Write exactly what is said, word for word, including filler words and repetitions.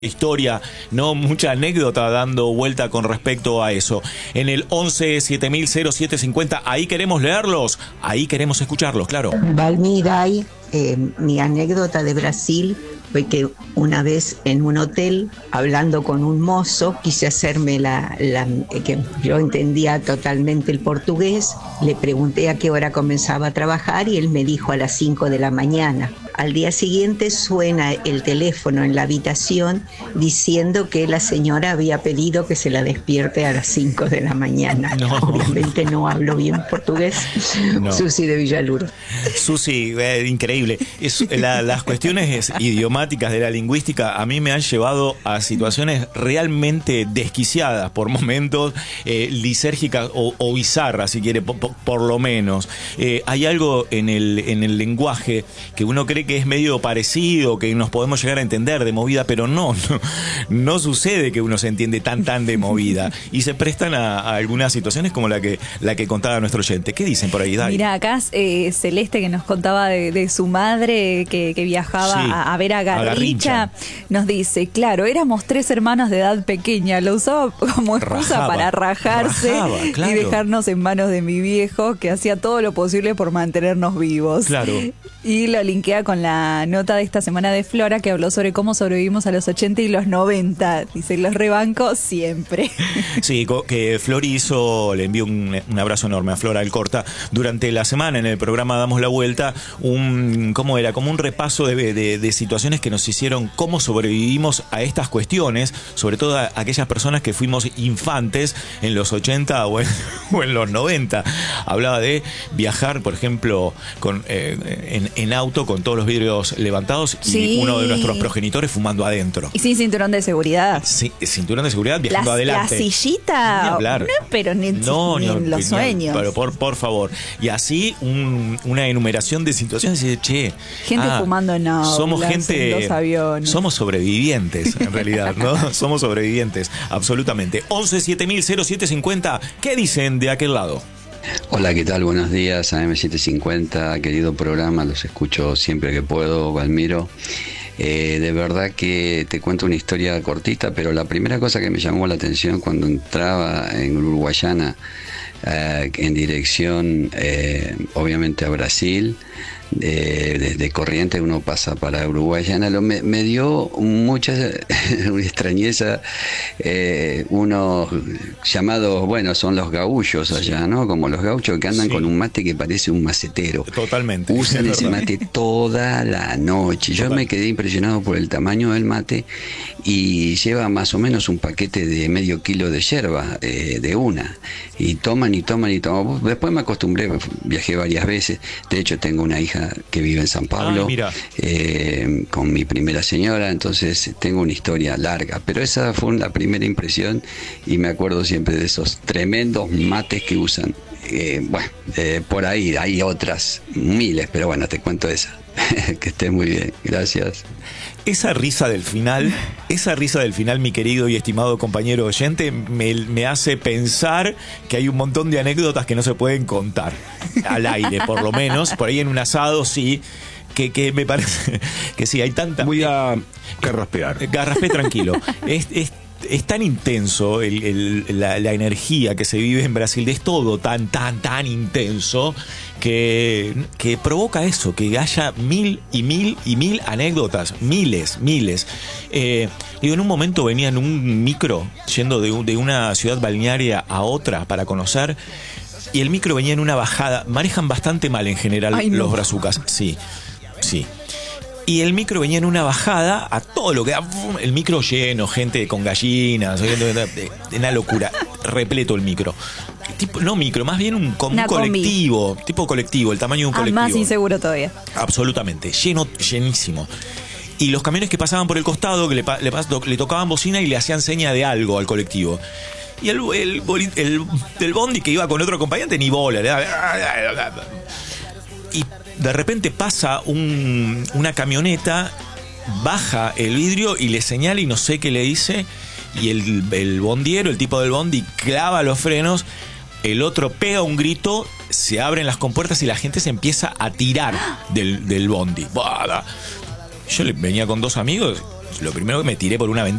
Historia, no mucha anécdota dando vuelta con respecto a eso. En el once siete mil siete cincuenta, ahí queremos leerlos, ahí queremos escucharlos, claro. Valmiray, eh, mi anécdota de Brasil fue que una vez en un hotel, hablando con un mozo, quise hacerme la, la que yo entendía totalmente el portugués, le pregunté a qué hora comenzaba a trabajar y él me dijo a las cinco de la mañana. Al día siguiente suena el teléfono en la habitación diciendo que la señora había pedido que se la despierte a las cinco de la mañana. No. Obviamente no hablo bien portugués. No. Susi de Villaluro. Susi, eh, increíble. Es, la, las cuestiones idiomáticas de la lingüística a mí me han llevado a situaciones realmente desquiciadas, por momentos eh, lisérgicas o, o bizarras, si quiere, por, por lo menos. Eh, hay algo en el, en el lenguaje que uno cree que es medio parecido, que nos podemos llegar a entender de movida, pero no, no, no sucede que uno se entiende tan tan de movida y se prestan a, a algunas situaciones como la que la que contaba nuestro oyente. ¿Qué dicen por ahí, Dai? Mira, acá eh, Celeste, que nos contaba de, de su madre que, que viajaba sí, a, a ver a Garrincha, a Garrincha, nos dice, claro, éramos tres hermanas de edad pequeña, lo usaba como excusa rajaba, para rajarse rajaba, claro. Y dejarnos en manos de mi viejo, que hacía todo lo posible por mantenernos vivos. Claro. Y lo linkea con la nota de esta semana de Flora, que habló sobre cómo sobrevivimos a los ochenta y los noventa. Dice, los rebanco siempre. Sí, que Flor hizo, le envío un, un abrazo enorme a Flora Alcorta. Durante la semana en el programa Damos la Vuelta, un, ¿cómo era? Como un repaso de, de, de situaciones que nos hicieron cómo sobrevivimos a estas cuestiones, sobre todo a aquellas personas que fuimos infantes en los ochenta o en, o en los noventa. Hablaba de viajar, por ejemplo, con, eh, en, en auto con todos los vidrios levantados y sí, uno de nuestros progenitores fumando adentro. Y sin cinturón de seguridad. Sí, cinturón de seguridad viajando la, adelante. La sillita. Ni hablar. No, pero ni, no, ni, ni en los sueños. Pero por, por favor. Y así un, una enumeración de situaciones y de, che. Gente ah, fumando en aulas, somos gente, en dos aviones. Somos sobrevivientes, en realidad, ¿no? Somos sobrevivientes, absolutamente. once siete mil siete cincuenta, ¿qué dicen de aquel lado? Hola, ¿qué tal? Buenos días, A M setecientos cincuenta, querido programa, los escucho siempre que puedo, Valmiro. Eh, de verdad que te cuento una historia cortita, pero la primera cosa que me llamó la atención cuando entraba en Uruguayana eh, en dirección, eh, obviamente, a Brasil, Eh, desde Corrientes uno pasa para Uruguayana, lo, me, me dio mucha extrañeza eh, unos llamados, bueno, son los gaullos allá, ¿no? Como los gauchos que andan sí, con un mate que parece un macetero. Totalmente. Usan ese mate toda la noche. Yo Total. me quedé impresionado por el tamaño del mate y lleva más o menos un paquete de medio kilo de yerba eh, de una. Y toman y toman y toman. Después me acostumbré, viajé varias veces. De hecho, tengo una hija que vive en San Pablo, ah, eh, con mi primera señora, entonces tengo una historia larga, pero esa fue la primera impresión y me acuerdo siempre de esos tremendos mates que usan. Eh, bueno, eh, por ahí hay otras miles, pero bueno, te cuento esa. Que estés muy bien, gracias. Esa risa del final, esa risa del final, mi querido y estimado compañero oyente, me, me hace pensar que hay un montón de anécdotas que no se pueden contar al aire, por lo menos, por ahí en un asado sí, que, que me parece que sí, hay tanta... Voy a carraspear. Carraspé tranquilo. Es, es Es tan intenso el, el, la, la energía que se vive en Brasil, es todo tan, tan, tan intenso que, que provoca eso, que haya mil y mil y mil anécdotas, miles, miles. Eh, digo, en un momento venía en un micro yendo de, de una ciudad balnearia a otra para conocer, y el micro venía en una bajada. Manejan bastante mal en general. Ay, no. Los brazucas, sí, sí. Y el micro venía en una bajada a todo lo que da, el micro lleno, gente con gallinas, una locura, repleto el micro. Tipo, no micro, más bien un, un colectivo, combi. Tipo colectivo, el tamaño de un ah, colectivo. Más inseguro todavía. Absolutamente, lleno, llenísimo. Y los camiones que pasaban por el costado, que le, le, le tocaban bocina y le hacían seña de algo al colectivo. Y el, el, el, el bondi que iba con otro acompañante ni bola, le daba... Y de repente pasa un, una camioneta, baja el vidrio y le señala y no sé qué le dice, y el, el bondiero, el tipo del bondi, clava los frenos, el otro pega un grito, se abren las compuertas y la gente se empieza a tirar del, del bondi. Yo venía con dos amigos lo primero que me tiré por una ventana.